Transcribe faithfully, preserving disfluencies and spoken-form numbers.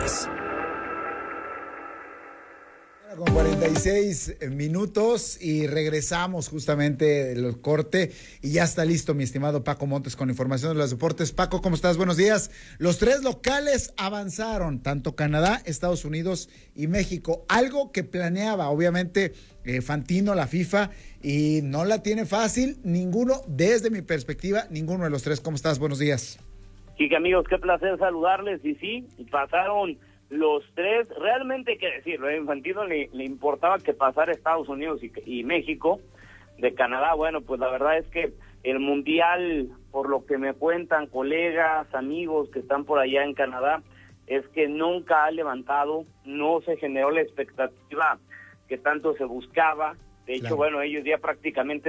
Deportes. Con cuarenta y seis minutos y regresamos justamente del corte y ya está listo mi estimado Paco Montes con información de los deportes. Paco, ¿cómo estás? Buenos días. Los tres locales avanzaron, tanto Canadá, Estados Unidos y México. Algo que planeaba, obviamente, eh, Fantino, la FIFA, y no la tiene fácil ninguno, desde mi perspectiva, ninguno de los tres. ¿Cómo estás? Buenos días. Sí, que amigos, qué placer saludarles. Y sí, pasaron los tres, realmente hay que decirlo, a Infantino le, le importaba que pasara Estados Unidos y, y México. De Canadá, bueno, pues la verdad es que el Mundial, por lo que me cuentan colegas, amigos que están por allá en Canadá, es que nunca ha levantado, no se generó la expectativa que tanto se buscaba. De hecho, Claro. bueno, ellos ya prácticamente